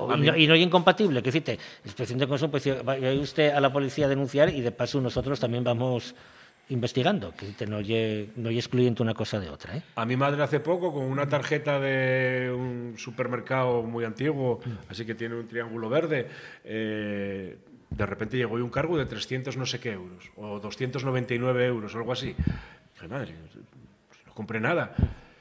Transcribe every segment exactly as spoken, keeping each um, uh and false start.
y, no, y no es incompatible, que decirte, inspección de consumo, pues vaya usted a la policía a denunciar y de paso nosotros también vamos investigando, que decirte, no es no excluyente una cosa de otra. ¿eh? A mi madre hace poco, con una tarjeta de un supermercado muy antiguo, mm. así que tiene un triángulo verde, eh, de repente llegó un cargo de trescientos no sé qué euros, o doscientos noventa y nueve euros, o algo así. Dije, madre, no compré nada.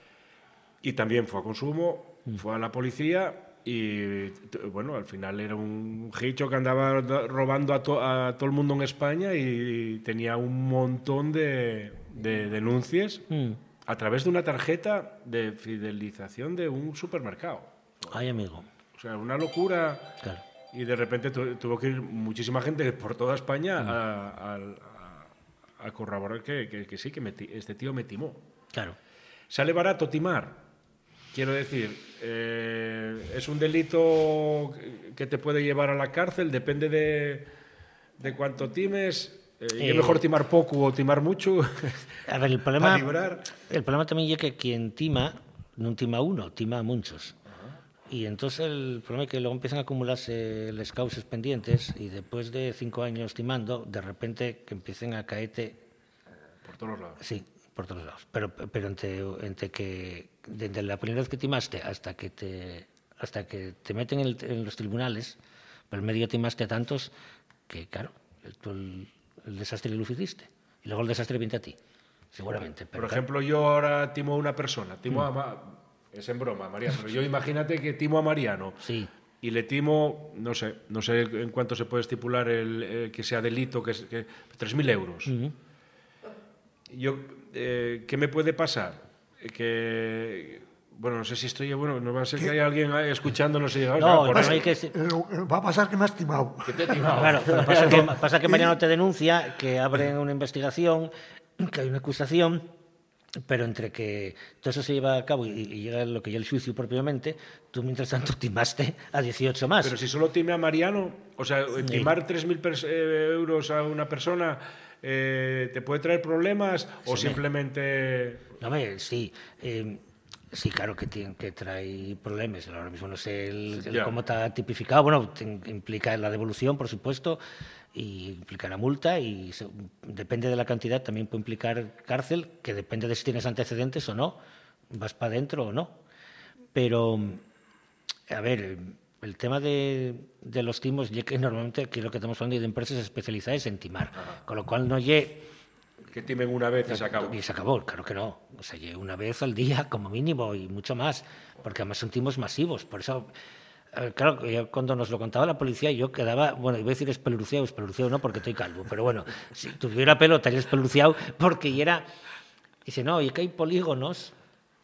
Y también fue a consumo, fue a la policía y, bueno, al final era un hicho que andaba robando a, to, a todo el mundo en España y tenía un montón de, de denuncias mm. a través de una tarjeta de fidelización de un supermercado. Ay, amigo. O sea, una locura. Claro. Y de repente tu, tuvo que ir muchísima gente por toda España mm. a, a, a, a corroborar que, que, que sí, que me, este tío me timó. Claro. Sale barato timar. Quiero decir, eh, es un delito que te puede llevar a la cárcel, depende de, de cuánto times. Eh, eh, ¿Es mejor timar poco o timar mucho? A ver, el problema, el problema también es que quien tima, no tima uno, tima a muchos. Uh-huh. Y entonces el problema es que luego empiezan a acumularse las causas pendientes y después de cinco años timando, de repente que empiecen a caerte... Por todos lados. Sí. Por todos lados, pero, pero entre, entre que desde la primera vez que timaste hasta que te hasta que te meten en, el, en los tribunales, por el medio timaste a tantos que, claro, el, el, el desastre lo hiciste y luego el desastre viene a ti, seguramente. Pero, por ejemplo, claro, yo ahora timo a una persona, timo mm. a... Es en broma, Mariano, pero yo imagínate que timo a Mariano. Sí. Y le timo, no sé, no sé en cuánto se puede estipular el, el que sea delito, que, que tres mil euros. Mm-hmm. Yo... Eh, ¿Qué me puede pasar? Que, bueno, no sé si estoy, bueno, no va a ser que haya alguien escuchándonos y diga, no, por no hay que... va a pasar que me has timado. Que te he timado. Claro, pero pasa que, pasa que Mariano te denuncia, que abren una investigación, que hay una acusación, pero entre que todo eso se lleva a cabo y, y llega lo que ya el juicio propiamente, tú mientras tanto timaste a dieciocho más. Pero si solo time a Mariano, o sea, timar sí. tres mil euros a una persona... Eh, ¿te puede traer problemas o sí, simplemente...? No, me, sí, eh, sí, claro que, tiene, que trae problemas. Ahora mismo no sé el, el cómo está tipificado. Bueno, te, implica la devolución, por supuesto, y implica la multa y se, depende de la cantidad, también puede implicar cárcel, que depende de si tienes antecedentes o no, vas para adentro o no. Pero, a ver... El tema de, de los timos, ya que normalmente aquí lo que estamos hablando de empresas especializadas en timar, ajá, con lo cual no lle... Que timen una vez y se acabó. Y se acabó, claro que no. O sea, lle una vez al día como mínimo y mucho más, porque además son timos masivos. Por eso, claro, yo, cuando nos lo contaba la policía, yo quedaba, bueno, iba a decir espeluciado, espeluciado no, porque estoy calvo, pero bueno, si tuviera pelo estaría espeluciado, porque ya era... Dice, no, y que hay polígonos...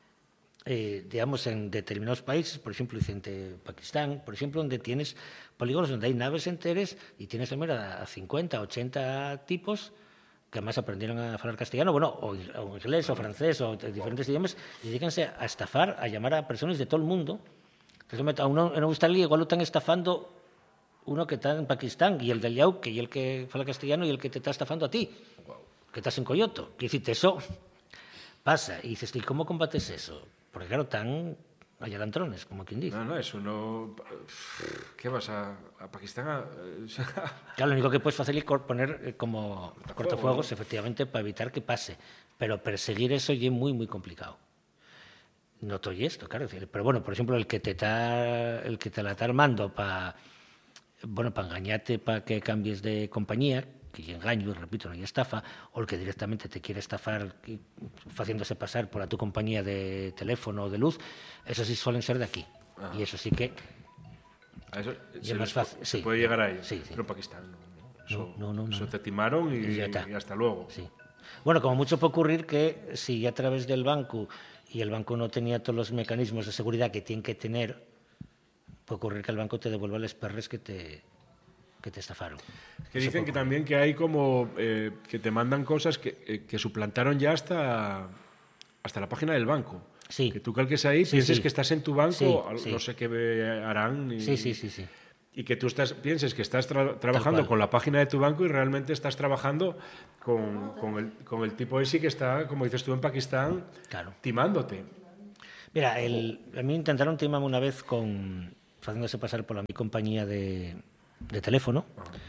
Eh, digamos, en determinados países, por ejemplo, en Pakistán, por ejemplo, donde tienes polígonos donde hay naves enteras y tienes a cincuenta, ochenta tipos que además aprendieron a hablar castellano, bueno, o, o inglés, o francés, o diferentes idiomas, y dedícanse a estafar, a llamar a personas de todo el mundo. Entonces, a uno en Australia igual lo están estafando uno que está en Pakistán, y el del Yau, que es el que habla castellano y el que te está estafando a ti, que estás en Coyoto. Que decirte, eso pasa. Y dices, ¿y cómo combates eso? Porque claro, tan allalantrones, como quien dice. No, no, eso no... ¿Qué vas a, a Pakistán? A... Claro, lo único que puedes hacer es poner como cortafuegos, ¿no? Efectivamente, para evitar que pase. Pero perseguir eso ya es muy, muy complicado. No estoy esto, claro. Pero bueno, por ejemplo, el que te está, el que te la está armando para, bueno, para engañarte, para que cambies de compañía, que ya engaño, repito, no hay estafa, o el que directamente te quiere estafar haciéndose pasar por a tu compañía de teléfono o de luz, eso sí suelen ser de aquí. Ajá. Y eso sí que a eso es más fácil. Se sí. puede llegar ahí, sí, sí. pero en Pakistán no. Eso, no, no, no, eso no. te timaron y, y, y hasta luego. Sí. Bueno, como mucho puede ocurrir que si a través del banco y el banco no tenía todos los mecanismos de seguridad que tiene que tener, puede ocurrir que el banco te devuelva los perres que te... que te estafaron. Que dicen que también que hay como eh, que te mandan cosas que, eh, que suplantaron ya hasta hasta la página del banco. Sí. Que tú calques ahí, sí, pienses sí. que estás en tu banco, sí, sí. no sé qué harán. Y, sí, sí, sí, sí. Y que tú estás, pienses que estás tra trabajando con la página de tu banco y realmente estás trabajando con, con, el, con el tipo ese que está, como dices tú, en Pakistán, claro. timándote. Mira, el, a mí intentaron timarme una vez con... facéndose pasar pola mi compañía de, de teléfono.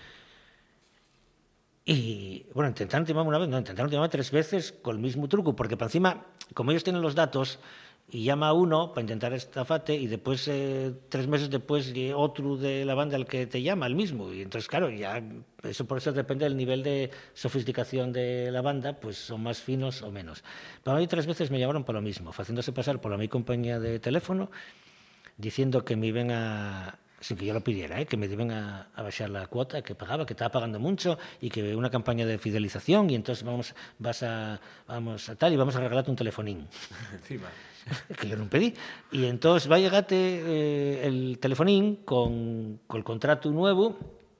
Y, bueno, intentaron timarme una vez, no, intentaron timarme tres veces con el mismo truco, porque para encima, como ellos tienen los datos, y llama a uno para intentar estafarte y después, eh, tres meses después, otro de la banda al que te llama, el mismo. Y entonces, claro, ya eso por eso depende del nivel de sofisticación de la banda, pues son más finos o menos. Pero a mí tres veces me llamaron por lo mismo, haciéndose pasar por la mi compañía de teléfono, diciendo que me iban a, sin que yo lo pidiera, ¿eh? que me iban a, a bajar la cuota que pagaba, que estaba pagando mucho y que una campaña de fidelización y entonces vamos, vas a, vamos a tal y vamos a regalarte un telefonín. Encima. Que yo no pedí. Y entonces va a llegarte eh, el telefonín con, con el contrato nuevo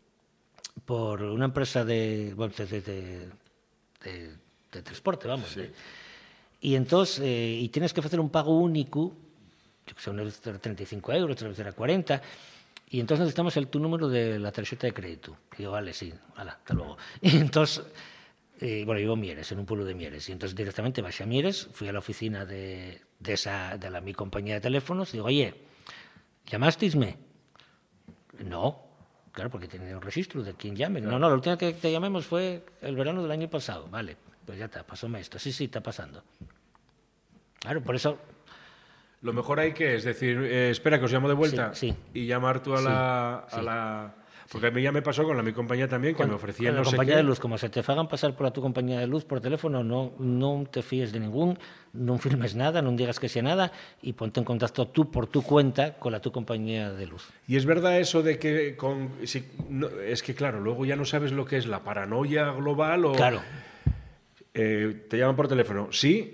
por una empresa de, bueno, de, de, de, de, de transporte, vamos. Sí. ¿eh? Y entonces, eh, y tienes que hacer un pago único, yo que sé, una vez era treinta y cinco euros, otra vez era cuarenta, y entonces necesitamos el tu número de la tarjeta de crédito. Y yo, vale, sí, hala, hasta luego. Y entonces... Eh, bueno, vivo en Mieres, en un pueblo de Mieres, y entonces directamente bajé a Mieres, fui a la oficina de, de, esa, de la, mi compañía de teléfonos, y digo, oye, ¿llamasteisme? No, claro, porque tiene un registro de quién llame. Claro. No, no, la última que te llamemos fue el verano del año pasado. Vale, pues ya está, pasóme esto. Sí, sí, está pasando. Claro, por eso... Lo mejor hay que es decir, eh, espera que os llamo de vuelta sí, sí. y llamar tú a la... Sí, a sí. la... Porque a mí ya me pasó con la mi compañía también, que con, me ofrecían no la sé compañía qué. de luz, como se te fagan pasar por la tu compañía de luz por teléfono, no, no te fíes de ningún, no firmes nada, no digas que sea nada y ponte en contacto tú por tu cuenta con la tu compañía de luz. Y es verdad eso de que con, si, no, es que claro, luego ya no sabes lo que es la paranoia global o... Claro. Eh, te llaman por teléfono, sí.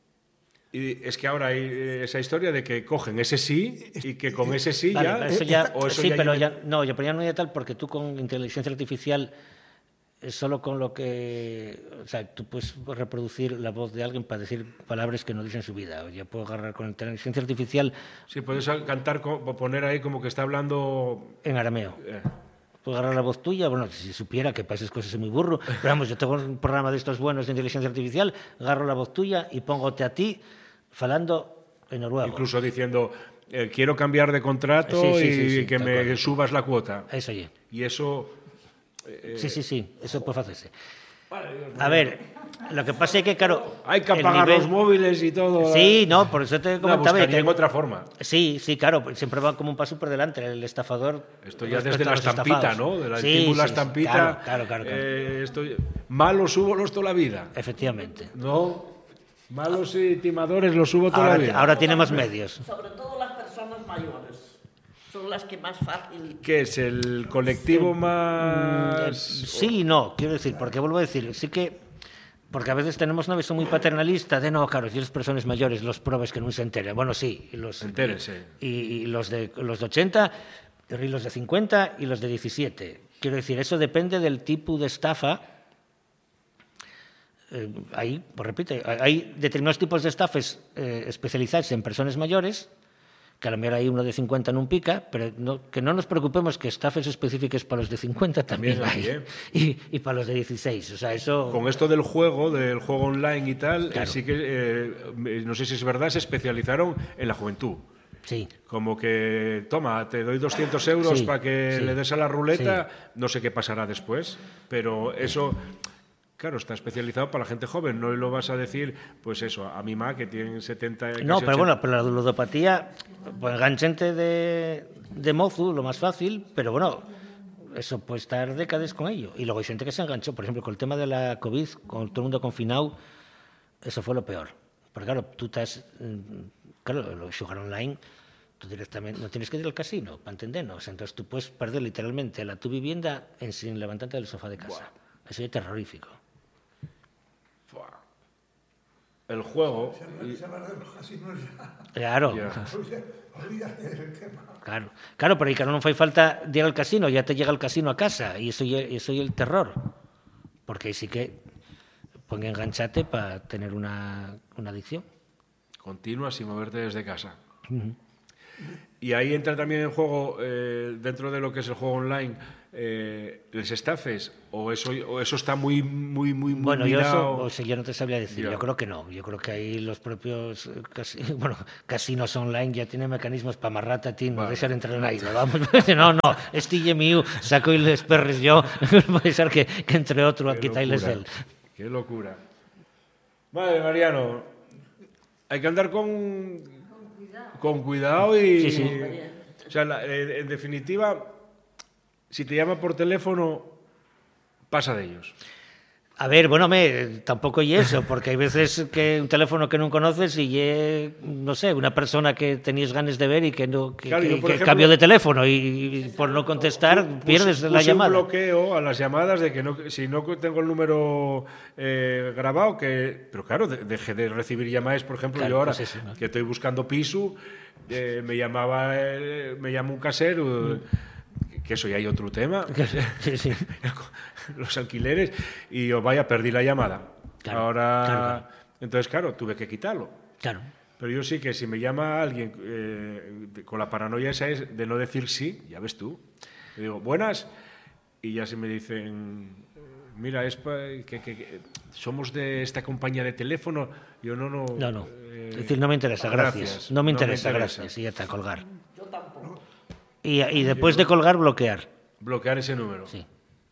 Y es que ahora hay esa historia de que cogen ese sí y que con ese sí vale, ya... Pero eso ya o eso sí, ya pero ya... ya, no, yo pero ya no hay tal porque tú con inteligencia artificial solo con lo que... O sea, tú puedes reproducir la voz de alguien para decir palabras que no dicen su vida. Yo puedo agarrar con inteligencia artificial... Sí, puedes cantar, poner ahí como que está hablando... En arameo. Eh. Puedo agarrar la voz tuya, bueno, si supiera que para esas cosas soy muy burro, pero vamos, yo tengo un programa de estos buenos de inteligencia artificial, agarro la voz tuya y póngote a ti falando en noruego. Incluso diciendo, eh, quiero cambiar de contrato sí, sí, y sí, sí, que me acuerdo. subas la cuota. Eso oye. Y eso... Eh, sí, sí, sí, eso puede hacerse. A ver, lo que pasa es que, claro... Hay que apagar nivel... los móviles y todo. Sí, no, por eso te comentaba. No, buscaría en otra forma. Sí, sí, claro, siempre va como un paso por delante el estafador. Esto ya desde la estampita, ¿no? De la sí, sí, la sí, estampita. Claro, claro, claro. claro. Eh, esto... Malos subo los toda la vida. Efectivamente. No, malos y timadores los subo toda ahora, la vida. Ahora tiene más medios. Sobre todo las personas mayores. Son las que más fácil... ¿Qué es el colectivo eh, más...? Sí y no, quiero decir, porque vuelvo a decir, sí que... Porque a veces tenemos una visión muy paternalista de no, claro, si las personas mayores los probes que no se enteren. Bueno, sí, y los, Entérese. Y, y los, de, los de ochenta, y los de cincuenta y los de diecisiete. Quiero decir, eso depende del tipo de estafa. Eh, hay, pues repite, hay determinados tipos de estafas eh, especializados en personas mayores, que a lo mejor hay uno de cincuenta non pica, pero no, que no nos preocupemos que estafas específicas para los de cincuenta también, también hay, hay ¿eh? y, y para los de dieciséis. O sea, eso... Con esto del juego, del juego online y tal, claro. eh, sí que, eh, no sé si es verdad, se especializaron en la juventud. Sí. Como que, toma, te doy doscientos euros sí, para que sí, le des a la ruleta, sí. No sé qué pasará después, pero eso... Claro, está especializado para la gente joven, no lo vas a decir, pues eso, a mi ma que tiene setenta... No, pero ochenta. Bueno, pero la ludopatía, pues enganchante de, de mozu, lo más fácil, pero bueno, eso puede estar décadas con ello. Y luego hay gente que se enganchó, por ejemplo, con el tema de la COVID, con todo el mundo confinado, eso fue lo peor. Porque claro, tú estás, claro, lo jugar online, tú directamente no tienes que ir al casino, para entendernos. Entonces tú puedes perder literalmente la tu vivienda en sin levantarte del sofá de casa. Wow. Eso es terrorífico. El juego... Y... Claro. Yeah. Claro. Claro, pero claro, no fai falta de ir al casino, ya te llega el casino a casa y eso es eso el terror. Porque ahí sí que pueden engancharte para tener una, una adicción. Continua sin moverte desde casa. Uh-huh. Y ahí entra también en juego, eh, dentro de lo que es el juego online, eh, les estafes, o eso, o eso está muy, muy, muy, muy Bueno, yo mirado. eso, o sea, yo no te sabría decir. Ya. Yo creo que no. Yo creo que ahí los propios eh, casi, bueno, casinos online ya tienen mecanismos para amarrarte a ti, no Vale. dejar entrar en aire. Vamos, no, no, este mío, saco y les perres yo. Puede ser que, que entre otro a Qué quitarles locura, él. Qué locura. Vale, Mariano, hay que andar con, con cuidado y... Sí, sí. O sea, la- en, en definitiva, si te llama por teléfono, pasa de ellos. A ver, bueno, me, tampoco y eso, porque hay veces que un teléfono que no conoces y ye, no sé, una persona que tenías ganas de ver y que no que, Claro, que- yo, por que ejemplo, cambió de teléfono y, y por no contestar pierdes Puse- la puse llamada. un bloqueo a las llamadas de que no, si no tengo el número eh, grabado, que, pero claro, de- dejé de recibir llamadas, por ejemplo, Claro, yo ahora pues eso, ¿no? que estoy buscando piso, eh, me llamaba, eh, me llama un casero, que eso ya hay otro tema, Sí, sí. los alquileres, y yo, vaya, perdí la llamada. Claro, ahora, claro, claro. entonces, claro, tuve que quitarlo. Claro. Pero yo sí que si me llama alguien eh, de- con la paranoia esa es de no decir sí, ya ves tú. Le digo, buenas, y ya se me dicen, mira, es pa- que, que- que somos de esta compañía de teléfono. Yo no, no. No, no. eh, Es decir, no me interesa, gracias. gracias, No me no me interesa, interesa. gracias. Y ya está, colgar. Yo tampoco. Y, y después de colgar, bloquear. Bloquear ese número. Sí.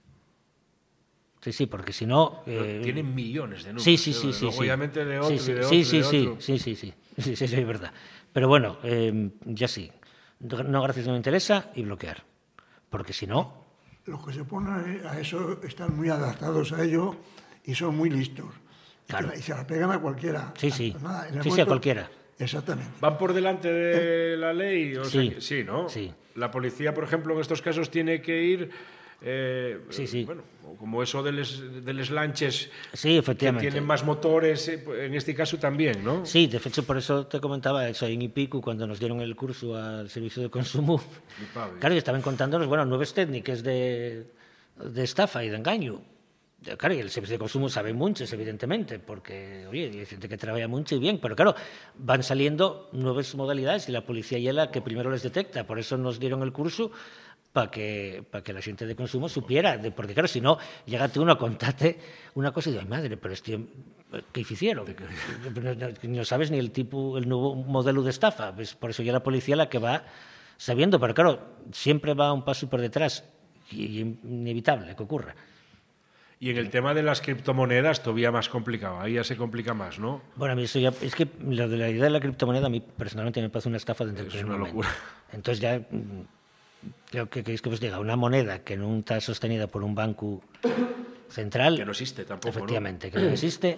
Sí, sí, porque si no... eh, Tienen millones de números. Sí, sí, ¿eh? sí, sí. Luego sí. ya mete de otro Sí, sí, y de sí, otro sí, y de sí, otro. sí, sí, sí, sí, sí, sí, es verdad. Pero bueno, eh, ya sí. No, gracias, no me interesa y bloquear. Porque si no... Los que se ponen a eso están muy adaptados a ello y son muy listos. Y, Claro. que la- y se la pegan a cualquiera. Sí, sí. Nada, en el Sí, sí, a momento- cualquiera. Exactamente. ¿Van por delante de la ley? O sea Sí, que- sí, ¿no? sí. La policía, por ejemplo, en estos casos tiene que ir... eh, Sí, sí. Bueno, como eso de les, de les lanches Sí, que efectivamente. tienen más motores, eh, pues, en este caso también, ¿no? Sí, de hecho, por eso te comentaba eso en Ipicu, cuando nos dieron el curso al servicio de consumo. Flipaba. Claro, y estaban contándonos, bueno, nuevas técnicas de, de estafa y de engaño. Claro, y el servicio de consumo sabe muchos, evidentemente, porque, oye, hay gente que trabaja mucho y bien, pero claro, van saliendo nuevas modalidades y la policía ya es la que primero les detecta. Por eso nos dieron el curso para que, para que la gente de consumo supiera, de, porque claro, si no, llegate uno a contarte una cosa y digo, ay madre, pero este, ¿qué hicieron? No, no, no sabes ni el tipo, el nuevo modelo de estafa. Pues por eso ya la policía la que va sabiendo, pero claro, siempre va un paso por detrás y, y inevitable que ocurra. Y en el tema de las criptomonedas todavía más complicado, ahí ya se complica más, ¿no? Bueno, a mí eso ya, es que lo de la idea de la criptomoneda a mí personalmente me parece una estafa desde el Es primer una momento. locura. Entonces ya, mm, creo que queréis que os diga, una moneda que no está sostenida por un banco central, Que no existe tampoco, ¿no? efectivamente, que no existe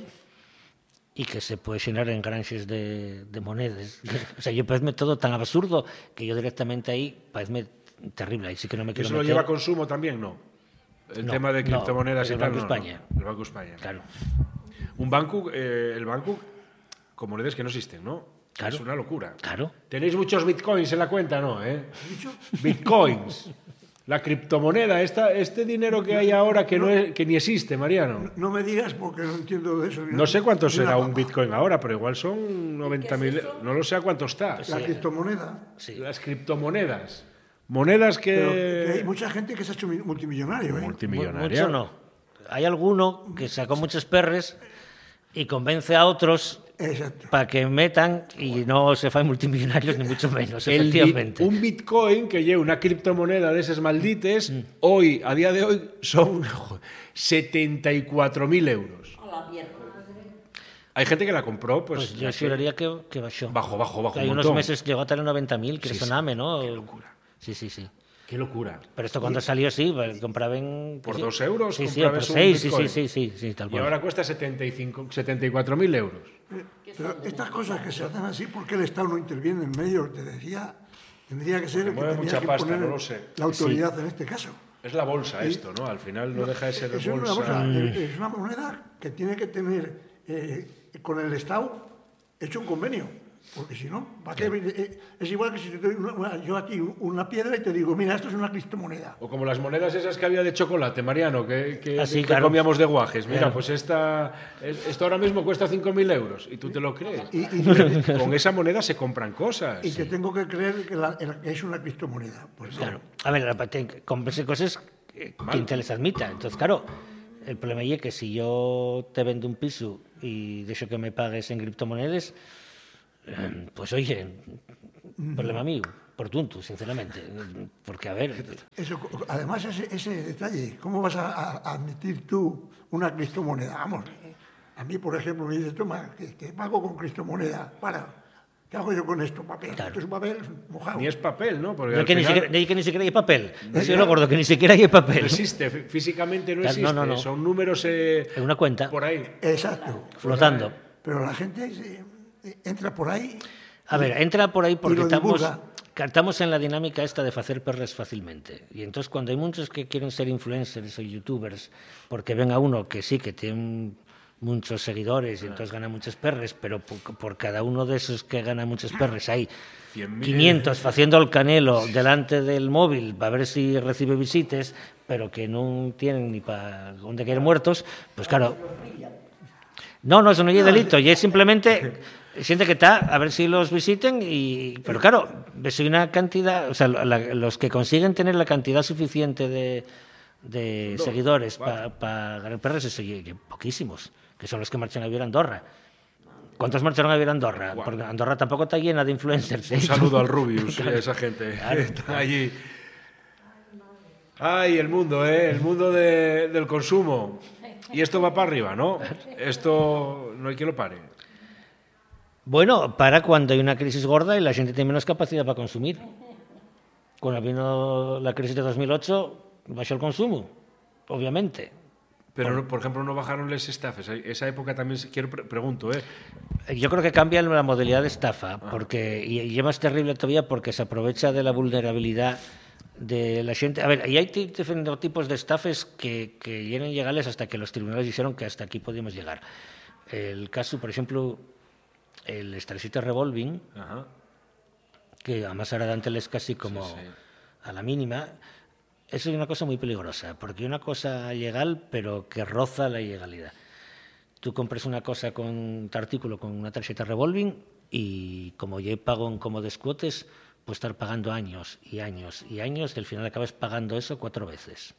y que se puede llenar en granjas de, de monedas. O sea, yo parece todo tan absurdo que yo directamente ahí parece terrible, ahí sí que no me ¿Y quiero eso lo meter. lleva consumo también? No. El No, tema de no, criptomonedas el y tal. Banco no, no. España. El Banco España. Claro, Un banco, eh, el banco, con monedas que no existen, ¿no? Claro. Es una locura. claro. ¿Tenéis muchos bitcoins en la cuenta? No, ¿eh? Bitcoins. La criptomoneda, esta, este dinero que hay ahora que, no es- que ni existe, Mariano. No me digas porque no entiendo de eso. ni No sé cuánto ni una será un papa. bitcoin ahora, pero igual son noventa mil. No lo sé a cuánto está. La criptomoneda. Sí. Las criptomonedas. Monedas Pero que hay que... mucha gente que se ha hecho mi- multimillonario. ¿eh? Multimillonaria. Mucho no. Hay alguno que sacó muchos perres y convence a otros Exacto. para que metan y no se faen multimillonarios ni mucho menos, El bit- efectivamente. un bitcoin que lleva una criptomoneda de esas maldites, Mm. hoy, a día de hoy, son setenta y cuatro mil euros. A la mierda. Hay gente que la compró, pues, Pues ya yo que- juraría que, que bajó. bajo, bajo, bajo. Hay un unos montón. meses llegó a tener noventa mil, que Sí, eso sí. name, ¿no? Qué locura. Sí, sí, sí. Qué locura. Pero esto cuando salió, sí, compraban... Por sí. dos euros Sí, sí, o por comprabas un seis, sí, Bitcoin. sí, sí, sí, sí, tal Y cual. ahora cuesta setenta y cinco, setenta y cuatro mil euros. Pero estas cosas que se hacen así, ¿por qué el Estado no interviene en medio? Te decía, tendría que ser el que mueve tenía mucha que pasta, poner no lo sé. la autoridad en este caso. Es la bolsa esto, ¿no? Al final no deja de ser Es bolsa. una, bolsa, es una moneda que tiene que tener eh, con el Estado hecho un convenio. Porque si no, ¿para qué? Eh, es igual que si te doy una, una, yo aquí una piedra y te digo, mira, esto es una criptomoneda. O como las monedas esas que había de chocolate, Mariano, que, que, Así, que claro. comíamos de guajes. Mira, Claro. pues esta, esto ahora mismo cuesta cinco mil euros y tú te lo crees. Y, y, Con esa moneda se compran cosas. y te tengo que creer que, la, que es una criptomoneda. Pues Claro. A ver, comprarse cosas que quien te les admita. Entonces, claro, el problema es que si yo te vendo un piso y dejo que me pagues en criptomonedas, eh, pues oye, problema mío, por tonto, sinceramente. Porque, a ver... Eso, además, ese, ese detalle, ¿cómo vas a, a admitir tú una criptomoneda? Vamos, a mí, por ejemplo, me dices, toma, que, que pago con criptomoneda, para... ¿Qué hago yo con esto? Papel. Claro. Esto es un papel mojado. Ni es papel, ¿no? Porque No, al que, ni final siquiera, ni que ni siquiera hay papel. Eso yo lo gordo, que ni siquiera hay papel. no existe, fí- físicamente no Claro, existe. no, no, no. Son números eh, En una cuenta, por ahí. Exacto. flotando. Pero la gente se- entra por ahí. A ver, entra por ahí porque lo estamos, divulga. estamos en la dinámica esta de hacer perres fácilmente. Y entonces cuando hay muchos que quieren ser influencers o youtubers, porque ven a uno que sí, que tiene muchos seguidores y entonces gana muchos perres, pero por, por cada uno de esos que gana muchos perres hay cien mil. quinientos haciendo el canelo delante del móvil para ver si recibe visites, pero que no tienen ni para dónde caer muertos, pues claro... No, no, eso no es delito, y es simplemente gente que está a ver si los visiten, y pero claro, ves una cantidad, o sea, la- los que consiguen tener la cantidad suficiente de, de Dos, seguidores cuatro. para pa ganar perros, eso y- y poquísimos, que son los que marchan a vivir a Andorra. ¿Cuántos marcharon a vivir a Andorra? Cuatro. Porque Andorra tampoco está llena de influencers. ¿eh? Un saludo al Rubius y a esa gente Claro. que está allí. Ay, el mundo, ¿eh? El mundo de- del consumo. Y esto va para arriba, ¿no? Esto no hay quien lo pare. Bueno, para cuando hay una crisis gorda y la gente tiene menos capacidad para consumir. Cuando vino la crisis de dos mil ocho, bajó el consumo, obviamente. Pero, no- por ejemplo, no bajaron las estafas. Esa época también, se- quiero pre- pregunto, ¿eh? Yo creo que cambia la modalidad de estafa, porque, y, y es más terrible todavía porque se aprovecha de la vulnerabilidad de la gente. A ver, y hay ti- diferentes tipos de estafas que, que llegan legales hasta que los tribunales dijeron que hasta aquí podíamos llegar. El caso, por ejemplo, el Starship Revolving, Ajá. que además ahora Dantel es casi como Sí, sí. a la mínima, eso es una cosa muy peligrosa, porque es una cosa legal, pero que roza la ilegalidad. Tú compras una cosa con un artículo con una tarjeta revolving y como ya pago en como descuotes, puedes estar pagando años y años y años y al final acabas pagando eso cuatro veces.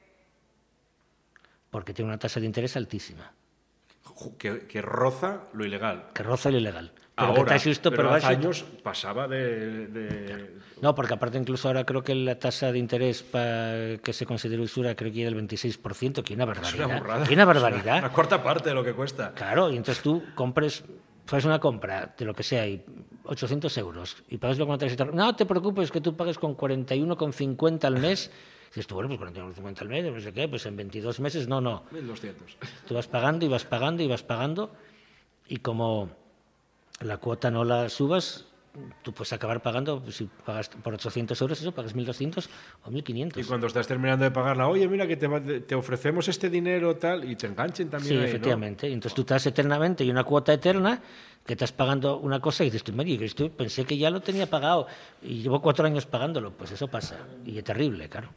Porque tiene una tasa de interés altísima, Ju- Que, que roza lo ilegal. que roza lo ilegal. Pero que Ahora, está justo, pero pero hace va- años pasaba de... de- No, porque aparte incluso ahora creo que la tasa de interés para que se considere usura creo que era del veintiséis por ciento, que es una Es barbaridad. una burrada. Que es una La barbaridad. cuarta parte de lo que cuesta. Claro, y entonces tú compres, haces una compra de lo que sea, y ochocientos euros, y pagas con una tarjeta. No te preocupes, que tú pagues con cuarenta y uno con cincuenta al mes. Dices tú, bueno, pues cuarenta y uno con cincuenta al mes, no sé qué, pues en veintidós meses, no, no. mil doscientos. Tú vas pagando y vas pagando y vas pagando, y como la cuota no la subas, tú puedes acabar pagando, pues, si pagas por ochocientos euros, eso, pagas mil doscientos o mil Y quinientos. cuando estás terminando de pagarla, oye, mira que te, va- te ofrecemos este dinero tal, y te enganchen también Sí, ahí, ¿no? efectivamente. Y entonces tú estás eternamente y una cuota eterna que estás pagando una cosa y dices, tú, María, que esto pensé que ya lo tenía pagado y llevo cuatro años pagándolo. Pues eso pasa. Y es terrible, claro.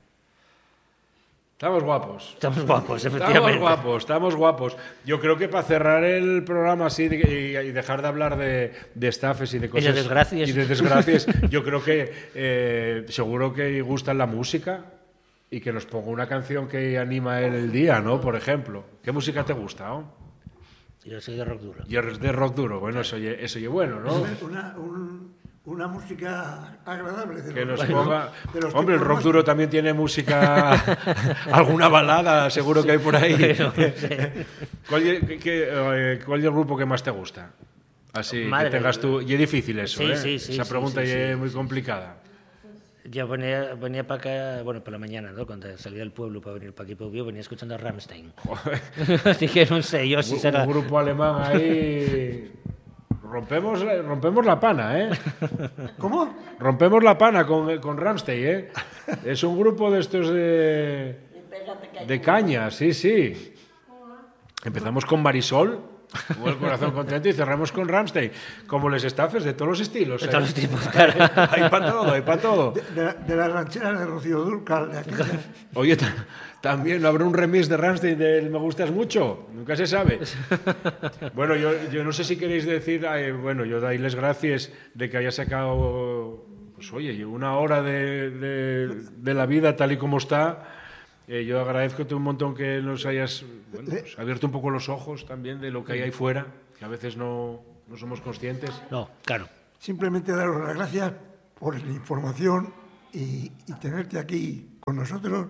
Estamos guapos. Estamos guapos, Estamos efectivamente. guapos, estamos guapos. Yo creo que para cerrar el programa así de- y, y dejar de hablar de, de estafes y de cosas desgracias. y de desgracias, yo creo que eh, seguro que gustan la música y que nos ponga una canción que anima el, el día, ¿no? Por ejemplo. ¿Qué música te gusta? ¿no? Yo soy de rock duro. Y es de rock duro. Bueno, eso oye, eso oye bueno, ¿no? Una, un- una música agradable. De Que los- nos ponga... de los Hombre, el tipos rock más- duro también tiene música... alguna balada, seguro que hay por ahí. Pero, sí. ¿Cuál, es- qué- qué, eh, ¿Cuál es el grupo que más te gusta? Así Madre que tengas mía. tú... Y es difícil eso, Sí, ¿eh? sí, sí, Esa sí, pregunta sí, ya sí, es muy complicada. Yo venía, venía para acá, bueno, por la mañana, ¿no? Cuando salí del pueblo para venir para aquí, para Ubió, venía escuchando a Rammstein. Así que no sé, yo si Un- será... Un grupo alemán ahí... Rompemos, rompemos la pana, ¿eh? ¿Cómo? Rompemos la pana con, con Rammstein, ¿eh? Es un grupo de estos de... Pégate que hay De caña, sí, sí. Empezamos con Marisol o el corazón contento, y cerramos con Rammstein, como les estafes de todos los estilos. De ¿eh? todos los tipos, claro. Hay para todo, hay para todo. De, de, de las rancheras de Rocío Dúrcal, de aquellas. Oye, ta- también habrá un remix de Rammstein del Me Gustas Mucho, nunca se sabe. Bueno, yo, yo no sé si queréis decir, eh, bueno, yo dailes gracias de que haya sacado, pues oye, una hora de, de, de la vida tal y como está. Eh, yo agradezco un montón que nos hayas bueno, pues, abierto un poco los ojos también de lo que hay ahí fuera, que a veces no, no somos conscientes. No, claro. Simplemente daros las gracias por la información y, y tenerte aquí con nosotros,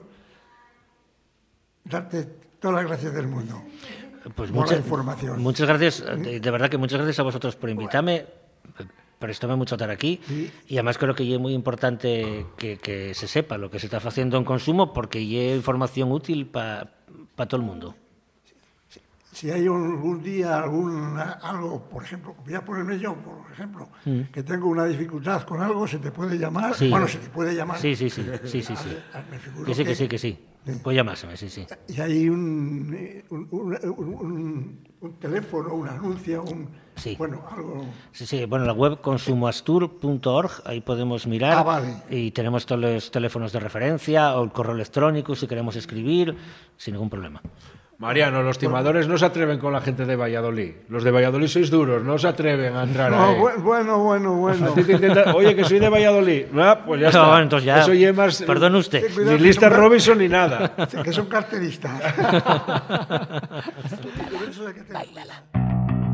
darte todas las gracias del mundo Pues por muchas, la información. muchas gracias, de, de verdad que muchas gracias a vosotros por invitarme. Prestóme mucho estar aquí Sí. y además creo que es muy importante que, que se sepa lo que se está haciendo en consumo porque es información útil para pa todo el mundo. Si hay algún día algún algo, por ejemplo, voy a ponerme yo, por ejemplo, Mm. que tengo una dificultad con algo, se te puede llamar. Sí. Bueno, se te puede llamar. Sí, sí, sí, sí, sí, sí. Me figuro Que sí, que sí, que sí. Puede llamárseme, sí, sí. Y hay un, eh, un, un, un- un teléfono, un anuncio, un, Sí. bueno, algo. Sí, sí, bueno, la web consumoastur punto org, ahí podemos mirar. Ah, vale. Y tenemos todos los teléfonos de referencia o el correo electrónico si queremos escribir, sin ningún problema. Mariano, los timadores no se atreven con la gente de Valladolid. Los de Valladolid sois duros, no se atreven a entrar No, ahí. bu- bueno, bueno, bueno. A ti te intenta- Oye, que soy de Valladolid. Ah, pues ya está. No, bueno, entonces ya, Eso ya más, perdone usted. Ten cuidado, ni que lista son- Robinson ni nada. Que son carteristas. Por eso hay que tener cuidado.